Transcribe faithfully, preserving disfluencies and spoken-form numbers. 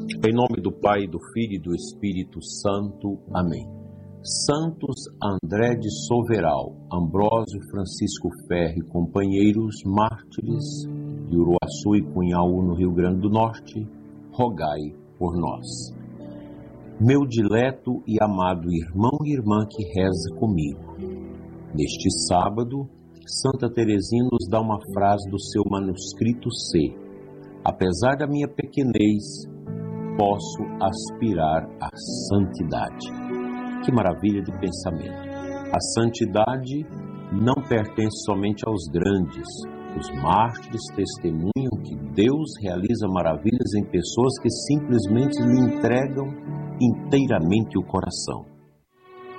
Em nome do Pai, do Filho e do Espírito Santo. Amém. Santos André de Soveral, Ambrósio Francisco Ferre, companheiros mártires de Uruaçu e Cunhaú, no Rio Grande do Norte, rogai por nós. Meu dileto e amado irmão e irmã que reza comigo, neste sábado, Santa Teresinha nos dá uma frase do seu manuscrito C. Apesar da minha pequenez, posso aspirar à santidade. Que maravilha de pensamento! A santidade não pertence somente aos grandes. Os mártires testemunham que Deus realiza maravilhas em pessoas que simplesmente lhe entregam inteiramente o coração.